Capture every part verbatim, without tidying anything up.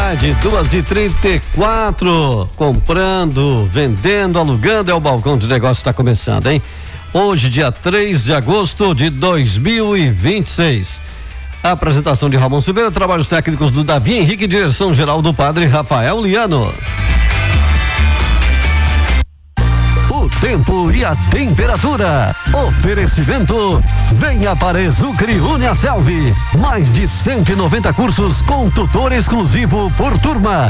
tarde, duas e trinta e quatro. Comprando, vendendo, alugando, é o Balcão de Negócios está começando, hein? Hoje, dia três de agosto de dois mil e vinte e seis. A apresentação de Ramon Silveira, trabalhos técnicos do Davi Henrique, direção geral do padre Rafael Liano. O tempo e a temperatura. Oferecimento. Venha para Exucre Uniaselv. Mais de cento e noventa cursos com tutor exclusivo por turma.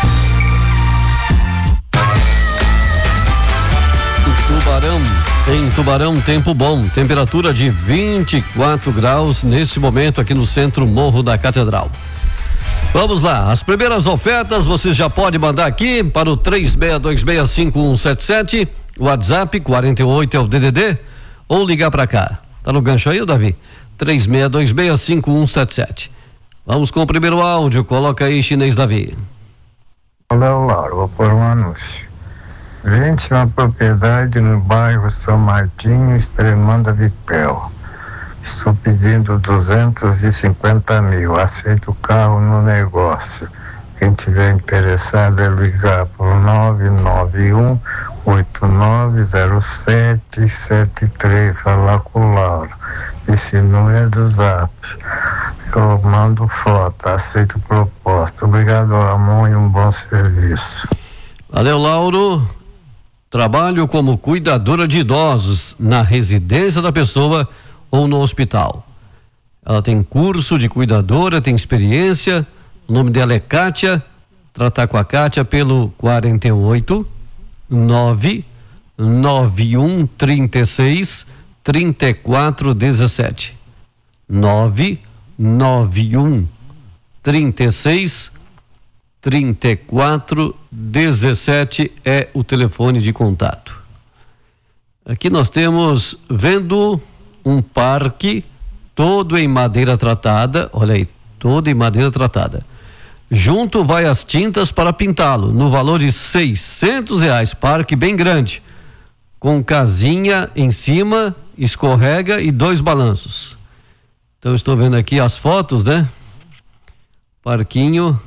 Tubarão. Em Tubarão, tempo bom. Temperatura de vinte e quatro graus neste momento aqui no centro Morro da Catedral. Vamos lá, as primeiras ofertas você já pode mandar aqui para o três seis dois seis cinco um sete sete. WhatsApp quarenta e oito é o D D D, ou ligar para cá. Tá no gancho aí, Davi? três seis dois seis cinco um sete sete. Vamos com o primeiro áudio, coloca aí, Chinês Davi. Olá, Lauro, vou pôr um anúncio. Vende uma propriedade no bairro São Martinho, Extremanda Vipel. Estou pedindo duzentos e cinquenta mil, aceito o carro no negócio. Quem tiver interessado é ligar para o nove nove um oito nove zero sete sete três, falar com o Lauro. Esse número é do Zap. Eu mando foto, aceito proposta. Obrigado, Ramon, e um bom serviço. Valeu, Lauro. Trabalho como cuidadora de idosos na residência da pessoa ou no hospital. Ela tem curso de cuidadora, tem experiência. O nome dela é Kátia. Tratar com a Kátia pelo quarenta e oito nove nove um trinta e seis trinta e quatro dezessete. nove nove um trinta e seis trinta e quatro dezessete é o telefone de contato. Aqui nós temos vendo um parque todo em madeira tratada, olha aí, todo em madeira tratada. Junto vai as tintas para pintá-lo, no valor de seiscentos reais, parque bem grande, com casinha em cima, escorrega e dois balanços. Então estou vendo aqui as fotos, né? Parquinho,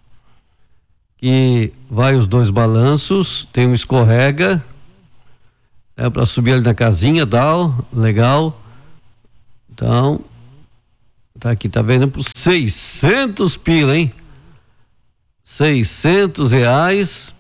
que vai os dois balanços, tem um escorrega, é para subir ali na casinha, tal, legal. Então, tá aqui, tá vendo por seiscentos pila, hein? seiscentos reais,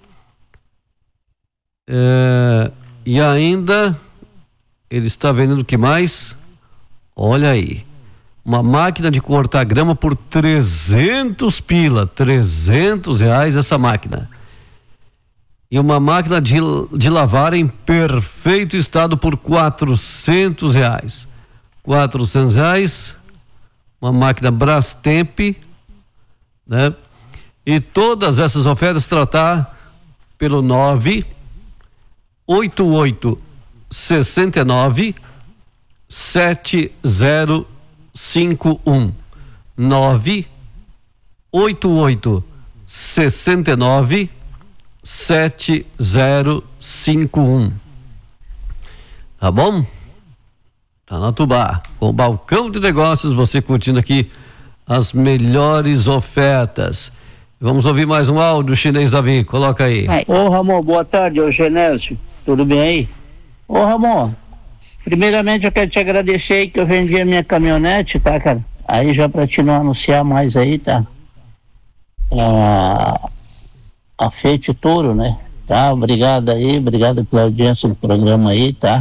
é, e ainda ele está vendendo o que mais? Olha aí, uma máquina de cortar grama por trezentos pila, trezentos reais essa máquina, e uma máquina de, de lavar em perfeito estado por quatrocentos reais, quatrocentos reais, uma máquina Brastemp, né? E todas essas ofertas tratar pelo nove oito oito seis nove sete zero cinco um. nove oito oito seis nove sete zero cinco um. Tá bom? Tá na Tubá, com o Balcão de Negócios, você curtindo aqui as melhores ofertas. Vamos ouvir mais um áudio, Chinês Davi, coloca aí. Ô Ramon, boa tarde, ô Genésio, tudo bem aí? Ô Ramon, primeiramente eu quero te agradecer aí que eu vendi a minha caminhonete, tá, cara? Aí já pra te não anunciar mais aí, tá? A, a Fiat Toro, né? Tá, obrigado aí, obrigado pela audiência do programa aí, tá?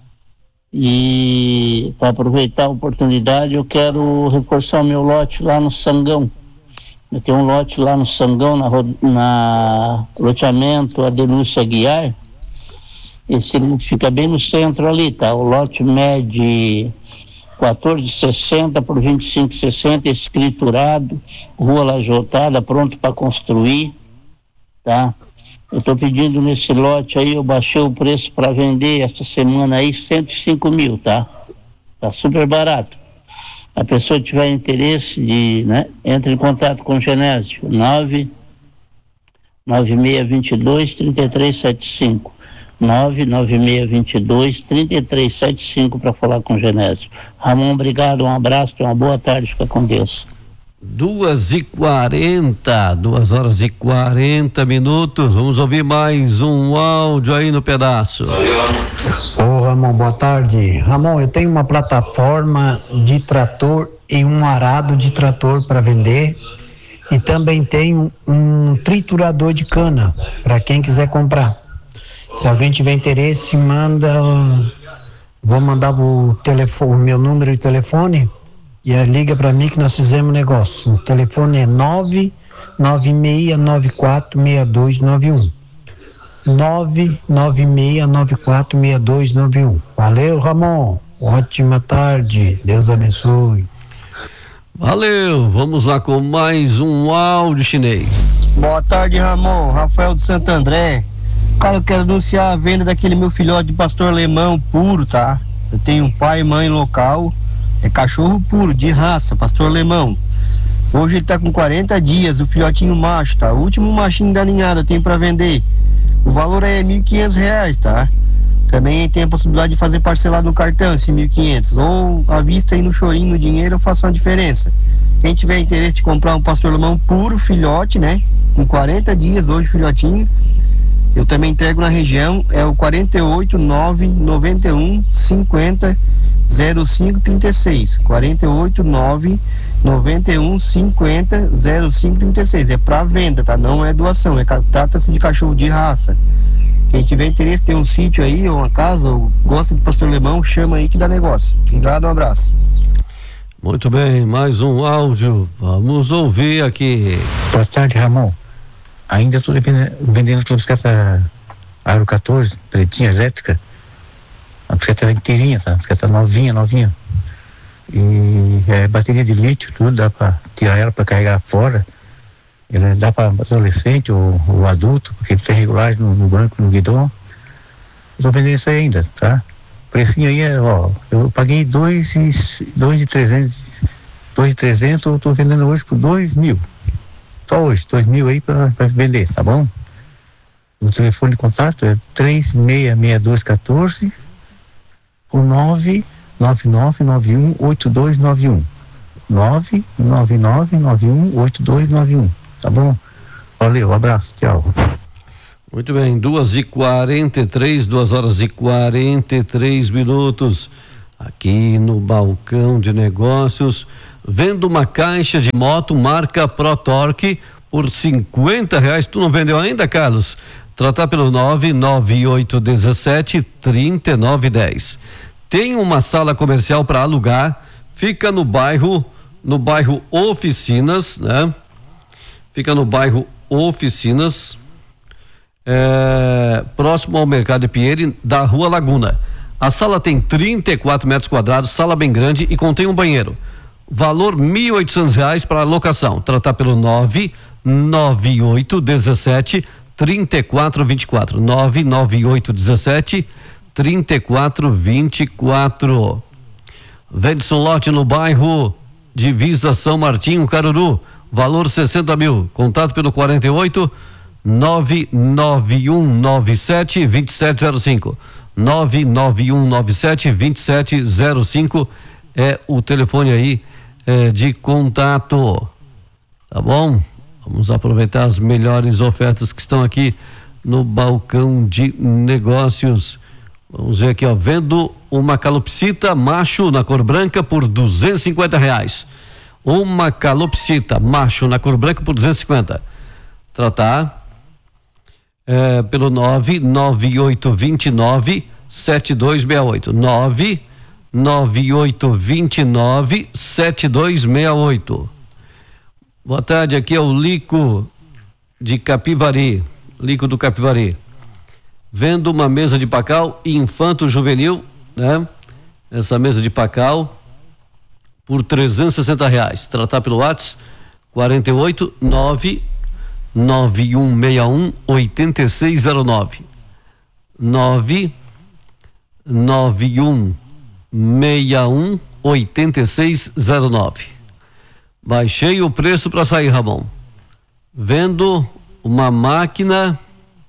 E para aproveitar a oportunidade, eu quero reforçar o meu lote lá no Sangão. Eu tenho um lote lá no Sangão, na, na loteamento Adelúcia Aguiar. Esse fica bem no centro ali, tá? O lote mede quatorze e sessenta por vinte e cinco e sessenta, escriturado, rua lajotada, pronto para construir, tá? Eu estou pedindo nesse lote aí, eu baixei o preço para vender esta semana aí, cento e cinco mil, tá? Tá super barato. A pessoa tiver interesse de, né, entre em contato com o Genésio, nove nove seis dois dois, três três sete cinco, nove nove seis dois dois, três três sete cinco para falar com o Genésio. Ramon, obrigado, um abraço, uma boa tarde, fica com Deus. Duas e quarenta, duas horas e quarenta minutos. Vamos ouvir mais um áudio aí no pedaço. Ô Ramon, boa tarde. Ramon, eu tenho uma plataforma de trator e um arado de trator para vender e também tenho um triturador de cana para quem quiser comprar. Se alguém tiver interesse, manda, vou mandar o telefone, o meu número de telefone. E aí liga para mim que nós fizemos negócio. O telefone é nove nove seis nove quatro seis dois nove um. nove nove seis nove quatro seis dois nove um. Valeu, Ramon. Ótima tarde. Deus abençoe. Valeu. Vamos lá com mais um áudio chinês. Boa tarde, Ramon. Rafael de Santo André. Cara, eu quero anunciar a venda daquele meu filhote de pastor alemão puro, tá? Eu tenho pai e mãe local. É cachorro puro, de raça, pastor alemão. Hoje ele tá com quarenta dias, o filhotinho macho, tá? O último machinho da ninhada tem pra vender. O valor é mil e quinhentos reais, tá? Também tem a possibilidade de fazer parcelado no cartão, esse mil e quinhentos. Ou à vista aí no chorinho, no dinheiro, eu faço uma diferença. Quem tiver interesse de comprar um pastor alemão puro, filhote, né? Com quarenta dias, hoje filhotinho. Eu também entrego na região, é o quarenta e oito, nove, noventa e um, cinquenta, zero cinco trinta e seis. quarenta e oito, nove, noventa e um, cinquenta, zero cinco trinta e seis. É para venda, tá? Não é doação, é, trata-se de cachorro de raça. Quem tiver interesse, tem um sítio aí, ou uma casa, ou gosta de pastor alemão, chama aí que dá negócio. Obrigado, um abraço. Muito bem, mais um áudio. Vamos ouvir aqui. Boa tarde, Ramon. Ainda estou vendendo, vendendo toda a bicicleta Aro quatorze, pretinha, elétrica. A bicicleta inteirinha, tá? A bicicleta novinha, novinha. E é bateria de lítio, tudo, dá para tirar ela para carregar fora. Ela dá para adolescente ou, ou adulto, porque ele tem regulagem no, no banco, no guidão. Estou vendendo isso aí ainda, tá? O precinho aí é, ó, eu paguei dois e trezentos, dois e trezentos, eu estou vendendo hoje por dois mil. Só hoje, dois mil aí para vender, tá bom? O telefone de contato é três seis seis dois um quatro, o nove nove nove nove um oito dois nove um. nove nove nove nove um oito dois nove um, tá bom? Valeu, abraço, tchau. Muito bem, duas e quarenta e três, duas horas e quarenta e três minutos, aqui no balcão de negócios. Vendo uma caixa de moto marca Pro Torque por cinquenta reais. Tu não vendeu ainda, Carlos? Tratar pelo nove nove oito um sete, três nove um zero. Tem uma sala comercial para alugar, fica no bairro, no bairro Oficinas, né? Fica no bairro Oficinas, é, próximo ao Mercado de Pierre, da Rua Laguna. A sala tem trinta e quatro metros quadrados, sala bem grande e contém um banheiro. Valor mil e oitocentos reais para locação. Tratar pelo nove nove oito um sete, três quatro dois quatro. nove nove oito um sete, três quatro dois quatro. Vedson Lote no bairro Divisa São Martinho, Caruru. Valor sessenta mil. Contato pelo quarenta e oito, nove nove um nove sete, dois sete zero cinco. nove nove um nove sete, dois sete zero cinco é o telefone aí é, de contato, tá bom? Vamos aproveitar as melhores ofertas que estão aqui no balcão de negócios. Vamos ver aqui, ó, vendo uma calopsita macho na cor branca por duzentos e cinquenta reais. Uma calopsita macho na cor branca por duzentos e cinquenta. Tratar é, pelo nove nove oito dois nove sete dois seis oito. nove nove oito dois nove sete dois seis oito. Boa tarde, aqui é o Lico de Capivari, Lico do Capivari. Vendo uma mesa de pacal infanto juvenil, né? Essa mesa de pacal por trezentos e sessenta reais. Tratar pelo WhatsApp quarenta e oito, nove nove um seis um, oito seis zero nove. nove nove um seis um, oito seis zero nove. Baixei o preço para sair, Ramon. Vendo uma máquina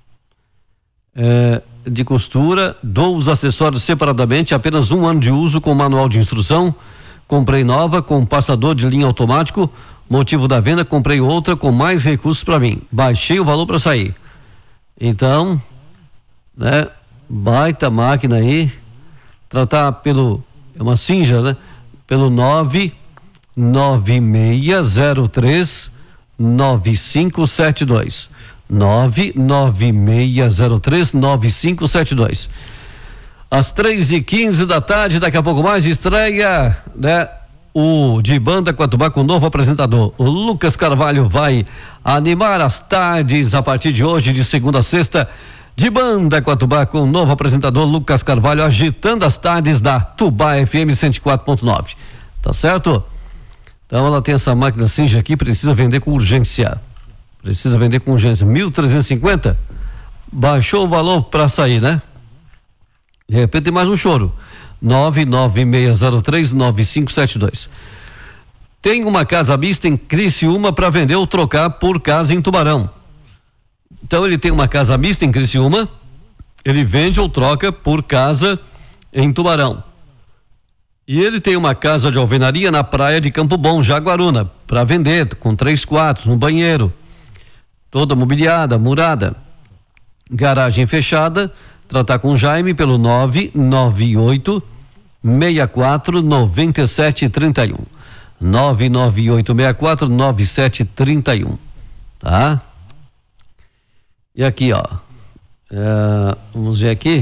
é, de costura, dou os acessórios separadamente, apenas um ano de uso com manual de instrução, comprei nova com passador de linha automático, motivo da venda, comprei outra com mais recursos para mim, baixei o valor para sair. Então, né, baita máquina aí, tratar pelo, é uma Singer, né, pelo nove nove seis zero três nove cinco sete dois, nove nove seis zero três nove cinco sete dois. Às três e quinze da tarde, daqui a pouco mais, estreia, né, o de Banda Quatubá com o novo apresentador. O Lucas Carvalho vai animar as tardes a partir de hoje, de segunda a sexta, de Banda Quatubá com o novo apresentador Lucas Carvalho, agitando as tardes da Tubá F M cento e quatro ponto nove. Tá certo? Então ela tem essa máquina Singer aqui, precisa vender com urgência. Precisa vender com urgência. mil trezentos e cinquenta, baixou o valor para sair, né? De repente tem mais um choro. nove nove seis zero três nove cinco sete dois. Tem uma casa mista em Criciúma para vender ou trocar por casa em Tubarão. Então ele tem uma casa mista em Criciúma, ele vende ou troca por casa em Tubarão. E ele tem uma casa de alvenaria na praia de Campo Bom, Jaguaruna, para vender, com três quartos, um banheiro, toda mobiliada, murada, garagem fechada. Tratar com o Jaime pelo nove nove oito seis quatro nove sete três um, nove nove oito seis quatro nove sete três um, tá? E aqui, ó, é, vamos ver aqui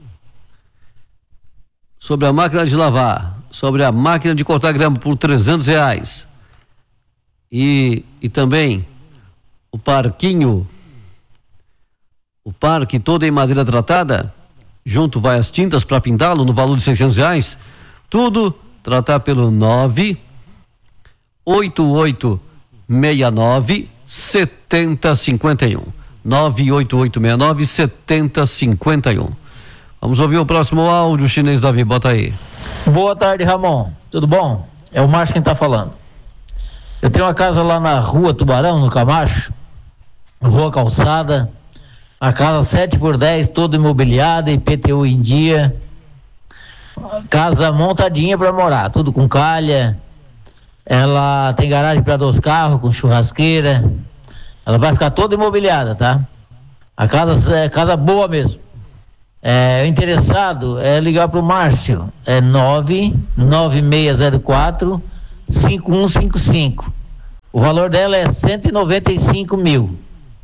sobre a máquina de lavar, sobre a máquina de cortar grama por trezentos reais, e, e também o parquinho, o parque todo em madeira tratada, junto vai as tintas para pintá-lo no valor de seiscentos reais, tudo tratar pelo nove oito oito seis nove sete zero cinco um, nove oito oito seis nove sete zero cinco um. Vamos ouvir o próximo áudio, Chinês Davi, bota aí. Boa tarde, Ramon, tudo bom? É o Márcio quem tá falando. Eu tenho uma casa lá na rua Tubarão, no Camacho, rua Calçada, a casa sete por dez, toda imobiliada, I P T U em dia, casa montadinha para morar, tudo com calha. Ela tem garagem para dois carros, com churrasqueira. Ela vai ficar toda imobiliada, tá? A casa é casa boa mesmo. É, interessado é ligar pro Márcio, é nove nove seis zero quatro cinco um cinco cinco. O valor dela é cento e noventa e cinco mil.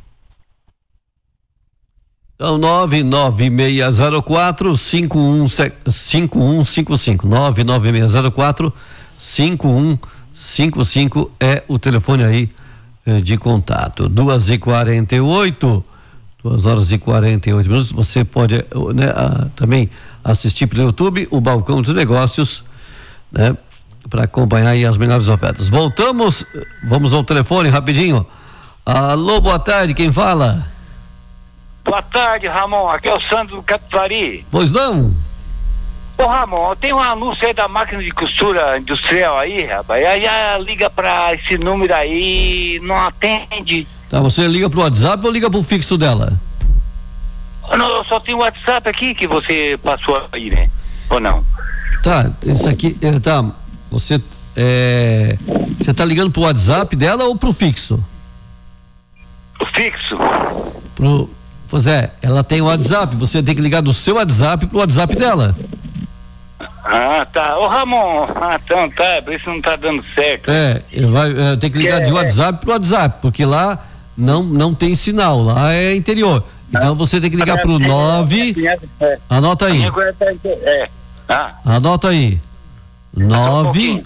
Então, nove nove seis zero quatro cinco um cinco cinco, nove nove seis zero quatro cinco um cinco cinco é o telefone aí eh, de contato. duas e quarenta e oito, duas horas e quarenta e oito minutos. Você pode, né, a, também assistir pelo YouTube o Balcão dos Negócios, né, para acompanhar aí as melhores ofertas. Voltamos, vamos ao telefone rapidinho. Alô, boa tarde, quem fala? Boa tarde, Ramon. Aqui é o Sandro do Capivari. Pois não? Ô, Ramon, eu tenho um anúncio aí da máquina de costura industrial aí, rapaz. Aí já liga pra esse número aí, não atende. Tá, você liga pro WhatsApp ou liga pro fixo dela? Não, eu só tenho o WhatsApp aqui que você passou aí, né? Ou não? Tá, isso aqui, é, tá, você, é, você tá ligando pro WhatsApp dela ou pro fixo? O fixo? Pro... Pois é, ela tem o WhatsApp, você tem que ligar do seu WhatsApp pro WhatsApp dela. Ah, tá. Ô, Ramon, ah, então tá, por isso não tá dando certo. É, vai, é, tem que ligar que de WhatsApp pro WhatsApp, porque lá não, não tem sinal, lá é interior. Então você tem que ligar pro nove, anota aí. É. Ah. Anota aí. nove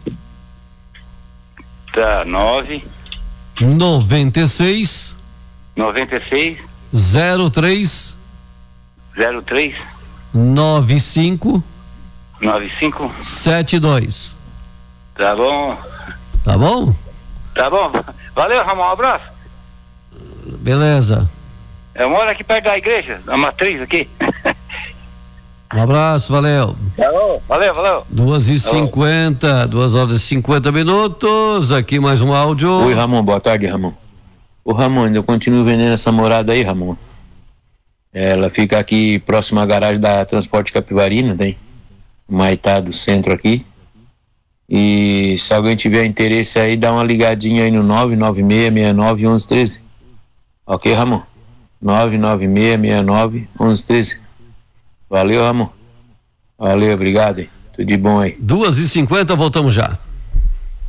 Tá, nove noventa e seis noventa e seis zero três zero três nove cinco nove cinco sete dois. Tá bom? Tá bom? Tá bom. Valeu, Ramon, um abraço. Beleza. Eu moro aqui perto da igreja, na matriz aqui. Um abraço, valeu. Tá bom, valeu, valeu. Duas e cinquenta, duas horas e cinquenta minutos, aqui mais um áudio. Oi, Ramon, boa tarde, Ramon. Ô, Ramon, eu continuo vendendo essa morada aí, Ramon. Ela fica aqui próxima à garagem da Transporte Capivari, não tem? Maitá do centro aqui. E se alguém tiver interesse aí, dá uma ligadinha aí no nove nove seis seis nove um um um três. Ok, Ramon? nove nove seis seis nove um um um três. Valeu, Ramon. Valeu, obrigado. Hein? Tudo de bom aí. duas e cinquenta, voltamos já.